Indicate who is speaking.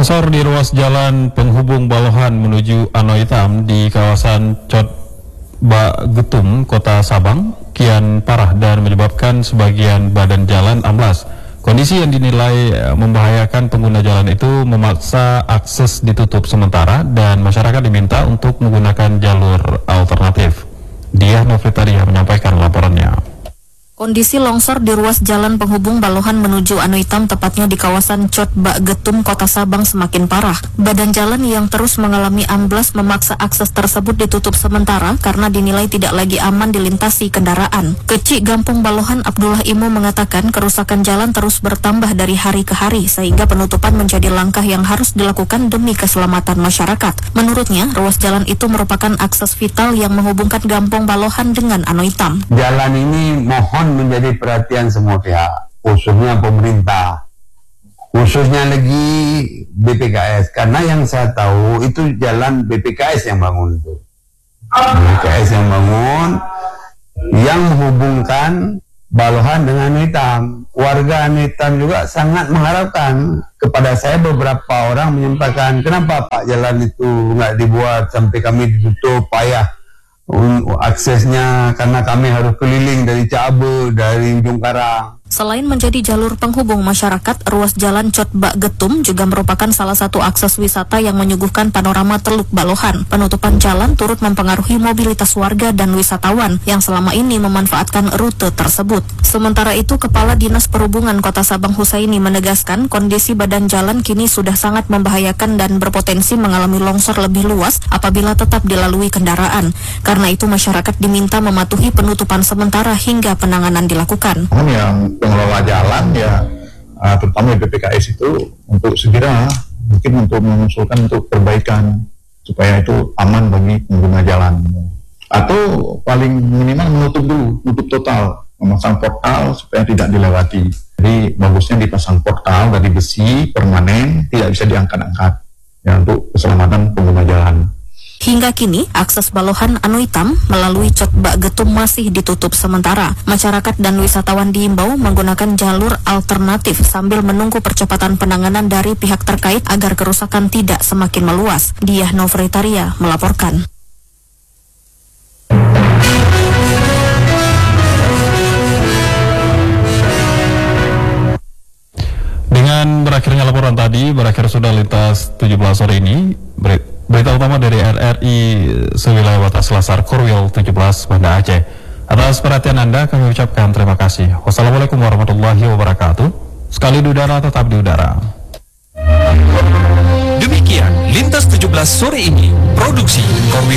Speaker 1: Longsor di ruas jalan penghubung Balohan menuju Anoitam di kawasan Cotbagetum, Kota Sabang, kian parah dan menyebabkan sebagian badan jalan amblas. Kondisi yang dinilai membahayakan pengguna jalan itu memaksa akses ditutup sementara dan masyarakat diminta untuk menggunakan jalur alternatif. Diah Novitaria menyampaikan laporannya.
Speaker 2: Kondisi longsor di ruas jalan penghubung Balohan menuju Anoitam, tepatnya di kawasan Cotbagetum, Kota Sabang, semakin parah. Badan jalan yang terus mengalami amblas memaksa akses tersebut ditutup sementara karena dinilai tidak lagi aman dilintasi kendaraan. Kecik Gampung Balohan Abdullah Imo mengatakan kerusakan jalan terus bertambah dari hari ke hari sehingga penutupan menjadi langkah yang harus dilakukan demi keselamatan masyarakat. Menurutnya, ruas jalan itu merupakan akses vital yang menghubungkan Gampung Balohan dengan Anoitam.
Speaker 3: Jalan ini mohon menjadi perhatian semua pihak, khususnya pemerintah, khususnya lagi BPKS, karena yang saya tahu itu jalan BPKS yang bangun itu. BPKS yang bangun, yang menghubungkan Balohan dengan Anoitam. Warga Anoitam juga sangat mengharapkan kepada saya. Beberapa orang menyampaikan, kenapa Pak jalan itu nggak dibuat sampai kami ditutup, payah aksesnya karena kami harus keliling dari Cabe, dari Ujung Karang.
Speaker 2: Selain menjadi jalur penghubung masyarakat, ruas jalan Cotbagetum juga merupakan salah satu akses wisata yang menyuguhkan panorama Teluk Balohan. Penutupan jalan turut mempengaruhi mobilitas warga dan wisatawan yang selama ini memanfaatkan rute tersebut. Sementara itu, Kepala Dinas Perhubungan Kota Sabang Husaini menegaskan kondisi badan jalan kini sudah sangat membahayakan dan berpotensi mengalami longsor lebih luas apabila tetap dilalui kendaraan. Karena itu, masyarakat diminta mematuhi penutupan sementara hingga penanganan dilakukan.
Speaker 4: Yang pengelola jalan ya, terutama BPKS itu untuk segera mungkin untuk mengusulkan untuk perbaikan supaya itu aman bagi pengguna jalan, atau paling minimal menutup dulu, tutup total, memasang portal supaya tidak dilewati. Jadi bagusnya dipasang portal dari besi permanen, tidak bisa diangkat-angkat ya, untuk keselamatan pengguna jalan.
Speaker 2: Hingga kini, akses Balohan Anoitam melalui Cotbagetum masih ditutup sementara. Masyarakat dan wisatawan diimbau menggunakan jalur alternatif sambil menunggu percepatan penanganan dari pihak terkait agar kerusakan tidak semakin meluas. Diah Novitaria melaporkan.
Speaker 1: Dengan berakhirnya laporan tadi, berakhir sudah lintas 17 sore ini. Berita utama dari RRI sewilayah batas Selasar Korwil 17 Banda Aceh. Atas perhatian Anda kami ucapkan terima kasih. Wassalamualaikum warahmatullahi wabarakatuh. Sekali di udara tetap di udara.
Speaker 5: Demikian lintas 17 sore ini, produksi Korwil